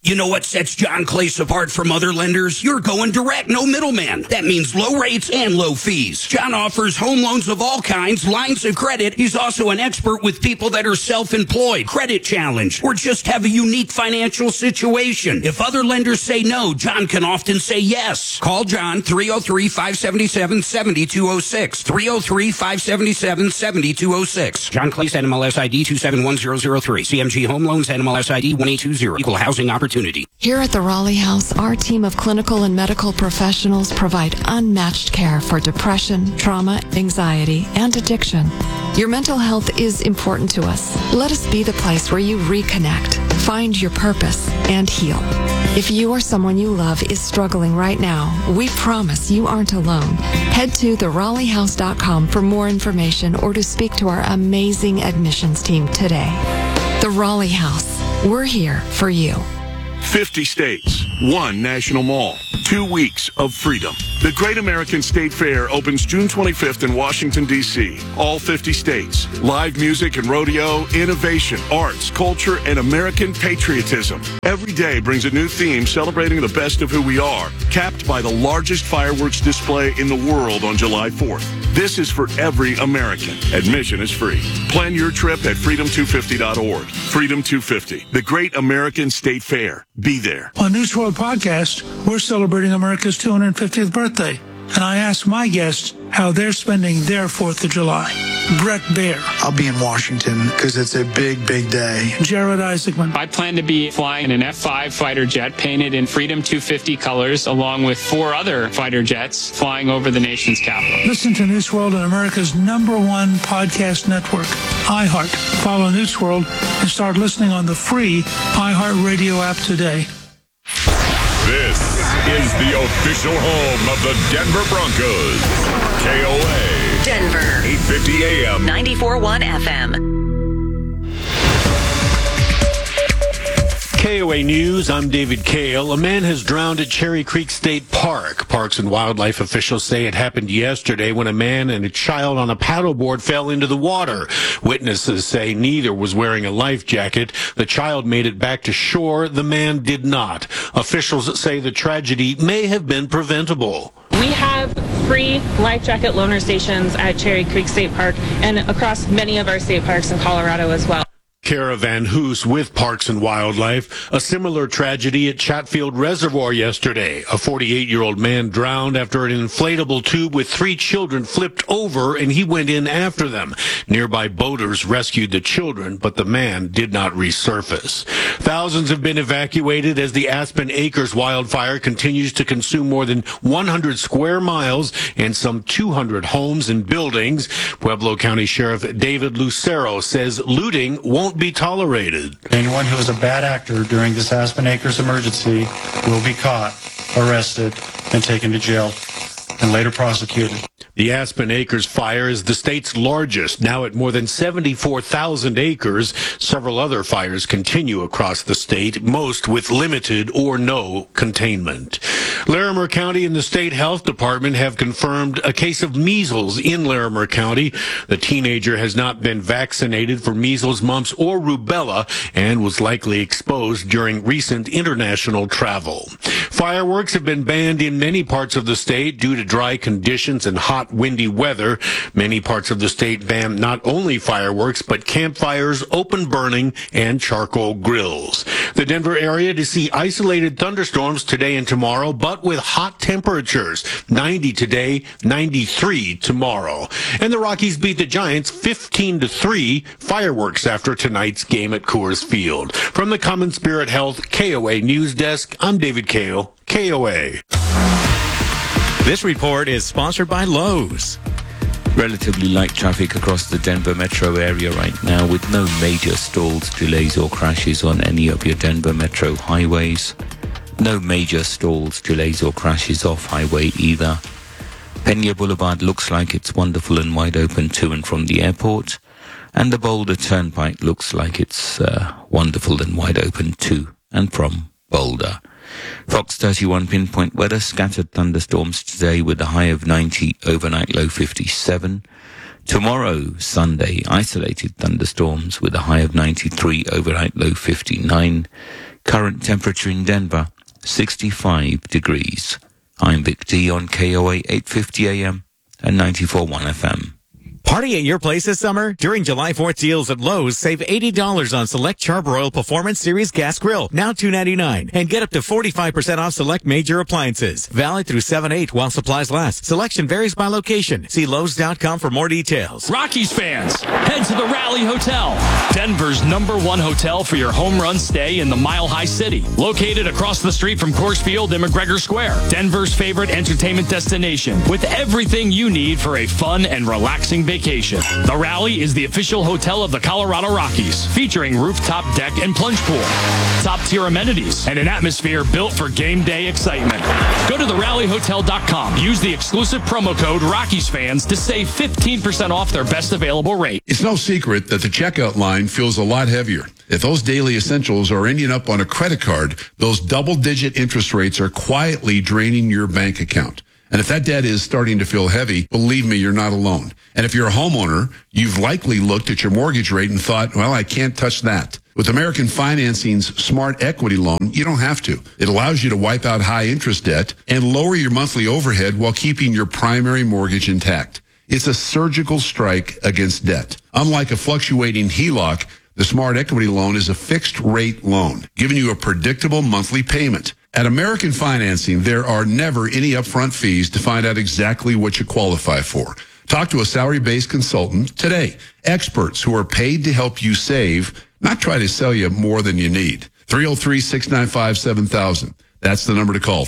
You know what sets John Clace apart from other lenders? You're going direct, no middleman. That means low rates and low fees. John offers home loans of all kinds, lines of credit. He's also an expert with people that are self-employed, credit challenged, or just have a unique financial situation. If other lenders say no, John can often say yes. Call John 303-577-7206. 303-577-7206. John Clace, NMLS ID 271003. CMG Home Loans, NMLS ID 1820. Equal housing opportunity. Here at the Raleigh House, our team of clinical and medical professionals provide unmatched care for depression, trauma, anxiety, and addiction. Your mental health is important to us. Let us be the place where you reconnect, find your purpose, and heal. If you or someone you love is struggling right now, we promise you aren't alone. Head to theRaleighHouse.com for more information or to speak to our amazing admissions team today. The Raleigh House. We're here for you. 50 states, one national mall, 2 weeks of freedom. The Great American State Fair opens June 25th in Washington, D.C. All 50 states. Live music and rodeo, innovation, arts, culture, and American patriotism. Every day brings a new theme celebrating the best of who we are, capped by the largest fireworks display in the world on July 4th. This is for every American. Admission is free. Plan your trip at freedom250.org. Freedom 250, the Great American State Fair. Be there. On News World Podcast, we're celebrating America's 250th birthday, and I asked my guests how they're spending their 4th of July. Brett Baer. I'll be in Washington because it's a big, big day. Jared Isaacman. I plan to be flying an F-5 fighter jet painted in Freedom 250 colors, along with 4 other fighter jets flying over the nation's capital. Listen to News World on America's #1 podcast network, iHeart. Follow News World and start listening on the free iHeart Radio app today. This is the official home of the Denver Broncos. KOA. Denver. 850 AM. 94.1 FM. KOA News, I'm David Kale. A man has drowned at Cherry Creek State Park. Parks and wildlife officials say it happened yesterday when a man and a child on a paddleboard fell into the water. Witnesses say neither was wearing a life jacket. The child made it back to shore. The man did not. Officials say the tragedy may have been preventable. We have free life jacket loaner stations at Cherry Creek State Park and across many of our state parks in Colorado as well. Kara Van Hoos with Parks and Wildlife. A similar tragedy at Chatfield Reservoir yesterday. A 48-year-old man drowned after an inflatable tube with 3 children flipped over and he went in after them. Nearby boaters rescued the children, but the man did not resurface. Thousands have been evacuated as the Aspen Acres wildfire continues to consume more than 100 square miles and some 200 homes and buildings. Pueblo County Sheriff David Lucero says looting won't be tolerated. Anyone who is a bad actor during this Aspen Acres emergency will be caught, arrested, and taken to jail, and later prosecuted. The Aspen Acres fire is the state's largest, now at more than 74,000 acres. Several other fires continue across the state, most with limited or no containment. Larimer County and the State Health Department have confirmed a case of measles in Larimer County. The teenager has not been vaccinated for measles, mumps, or rubella and was likely exposed during recent international travel. Fireworks have been banned in many parts of the state due to dry conditions and hot, windy weather. Many parts of the state ban not only fireworks, but campfires, open burning, and charcoal grills. The Denver area to see isolated thunderstorms today and tomorrow, but with hot temperatures. 90 today, 93 tomorrow. And the Rockies beat the Giants 15-3. Fireworks after tonight's game at Coors Field. From the Common Spirit Health KOA News Desk, I'm David Kale, KOA. This report is sponsored by Lowe's. Relatively light traffic across the Denver metro area right now with no major stalls, delays or crashes on any of your Denver metro highways. No major stalls, delays or crashes off highway either. Pena Boulevard looks like it's wonderful and wide open to and from the airport. And the Boulder Turnpike looks like it's wonderful and wide open to and from Boulder. Fox 31 pinpoint weather, scattered thunderstorms today with a high of 90, overnight low 57. Tomorrow, Sunday, isolated thunderstorms with a high of 93, overnight low 59. Current temperature in Denver, 65 degrees. I'm Vic D on KOA 850 AM and 94.1 FM. Party at your place this summer? During July 4th deals at Lowe's, save $80 on select Char-Broil Performance Series Gas Grill, now $2.99, and get up to 45% off select major appliances. Valid through 7/8 while supplies last. Selection varies by location. See Lowe's.com for more details. Rockies fans, head to the Rally Hotel, Denver's #1 hotel for your home run stay in the Mile High City. Located across the street from Coors Field and McGregor Square, Denver's favorite entertainment destination, with everything you need for a fun and relaxing vacation. The Rally is the official hotel of the Colorado Rockies, featuring rooftop deck and plunge pool, top-tier amenities, and an atmosphere built for game day excitement. Go to therallyhotel.com. Use the exclusive promo code RockiesFans to save 15% off their best available rate. It's no secret that the checkout line feels a lot heavier. If those daily essentials are ending up on a credit card, those double-digit interest rates are quietly draining your bank account. And if that debt is starting to feel heavy, believe me, you're not alone. And if you're a homeowner, you've likely looked at your mortgage rate and thought, well, I can't touch that. With American Financing's Smart Equity Loan, you don't have to. It allows you to wipe out high interest debt and lower your monthly overhead while keeping your primary mortgage intact. It's a surgical strike against debt. Unlike a fluctuating HELOC, the Smart Equity Loan is a fixed rate loan, giving you a predictable monthly payment. At American Financing, there are never any upfront fees to find out exactly what you qualify for. Talk to a salary-based consultant today. Experts who are paid to help you save, not try to sell you more than you need. 303-695-7000. That's the number to call,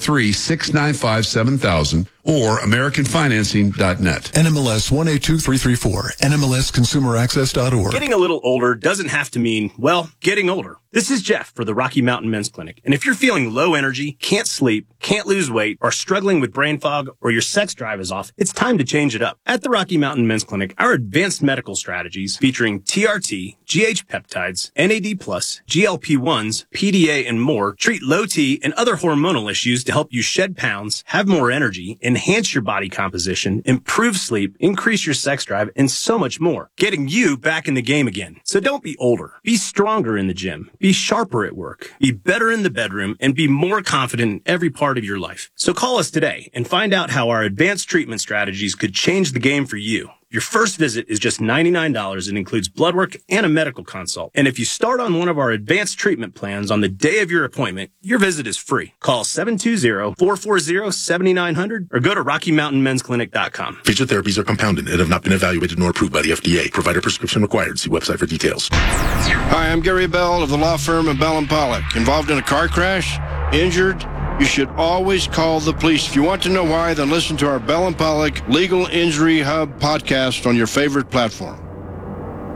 303-695-7000 or AmericanFinancing.net. NMLS 182334, NMLSConsumerAccess.org. Getting a little older doesn't have to mean, well, getting older. This is Jeff for the Rocky Mountain Men's Clinic. And if you're feeling low energy, can't sleep, can't lose weight, or struggling with brain fog, or your sex drive is off, it's time to change it up. At the Rocky Mountain Men's Clinic, our advanced medical strategies featuring TRT, GH peptides, NAD+, GLP-1s, PDA, and more treat low T and other hormonal issues to help you shed pounds, have more energy, enhance your body composition, improve sleep, increase your sex drive, and so much more. Getting you back in the game again. So don't be older. Be stronger in the gym. Be sharper at work. Be better in the bedroom, and be more confident in every part of your life. So call us today and find out how our advanced treatment strategies could change the game for you. Your first visit is just $99 and includes blood work and a medical consult. And if you start on one of our advanced treatment plans on the day of your appointment, your visit is free. Call 720-440-7900 or go to RockyMountainMen'sClinic.com. Physical therapies are compounded and have not been evaluated nor approved by the FDA. Provider prescription required. See website for details. Hi, I'm Gary Bell of the law firm of Bell & Pollock. Involved in a car crash? Injured? You should always call the police. If you want to know why, then listen to our Bell & Pollock Legal Injury Hub podcast on your favorite platform.